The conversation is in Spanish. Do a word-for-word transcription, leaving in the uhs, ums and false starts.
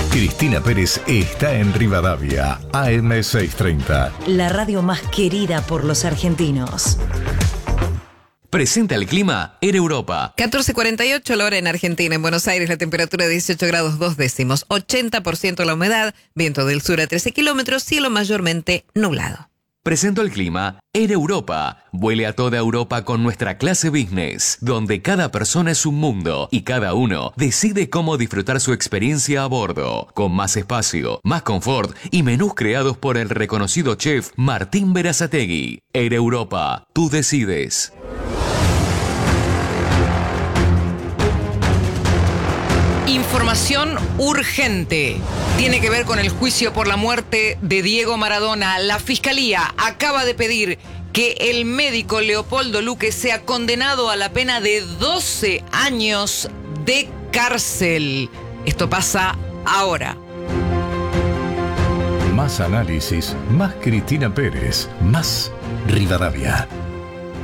Cristina Pérez está en Rivadavia, A M seiscientos treinta. La radio más querida por los argentinos. Presenta el clima Air Europa. catorce cuarenta y ocho la hora en Argentina. En Buenos Aires la temperatura de dieciocho grados dos décimos. ochenta por ciento la humedad. Viento del sur a trece kilómetros. Cielo mayormente nublado. Presento el clima Air Europa. Vuele a toda Europa con nuestra clase business, donde cada persona es un mundo y cada uno decide cómo disfrutar su experiencia a bordo, con más espacio, más confort y menús creados por el reconocido chef Martín Berazategui. Air Europa, tú decides. Información urgente. Tiene que ver con el juicio por la muerte de Diego Maradona. La Fiscalía acaba de pedir que el médico Leopoldo Luque sea condenado a la pena de doce años de cárcel. Esto pasa ahora. Más análisis, más Cristina Pérez, más Rivadavia.